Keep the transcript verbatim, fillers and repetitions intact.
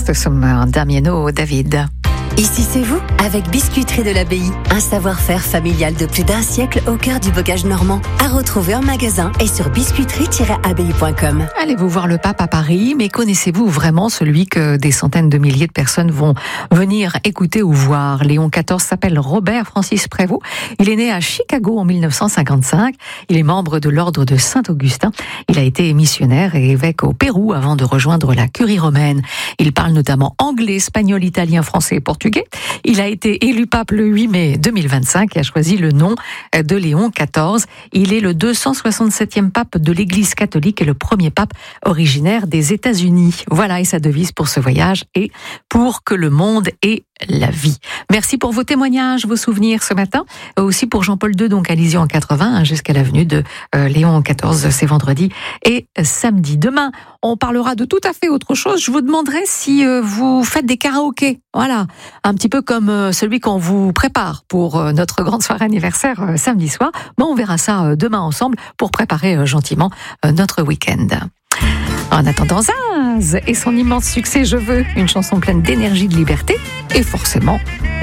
ce sommaire, Damiano David. Ici c'est vous, avec Biscuiterie de l'Abbaye, un savoir-faire familial de plus d'un siècle au cœur du bocage normand. À retrouver en magasin et sur biscuiterie tiret abbaye point com. Allez-vous voir le pape à Paris, mais connaissez-vous vraiment celui que des centaines de milliers de personnes vont venir écouter ou voir? Léon quatorze s'appelle Robert Francis Prévost. Il est né à Chicago en mille neuf cent cinquante-cinq. Il est membre de l'ordre de Saint-Augustin. Il a été missionnaire et évêque au Pérou avant de rejoindre la curie romaine. Il parle notamment anglais, espagnol, italien, français et portugais. Il a été élu pape le huit mai deux mille vingt-cinq et a choisi le nom de Léon quatorze. Il est le deux cent soixante-septième pape de l'Église catholique et le premier pape originaire des États-Unis. Voilà, et sa devise pour ce voyage est « Pour que le monde ait la vie ». Merci pour vos témoignages, vos souvenirs ce matin. Aussi pour Jean-Paul deux, donc à Lisieux en quatre-vingts, jusqu'à l'avenue de euh, Léon quatorze, c'est vendredi et samedi. Demain, on parlera de tout à fait autre chose. Je vous demanderai si euh, vous faites des karaokés. Voilà, un petit peu comme euh, celui qu'on vous prépare pour euh, notre grande soirée anniversaire euh, samedi soir. Bon, on verra ça euh, demain ensemble pour préparer euh, gentiment euh, notre week-end. En attendant, Zaz et son immense succès « Je veux », une chanson pleine d'énergie, de liberté et forcément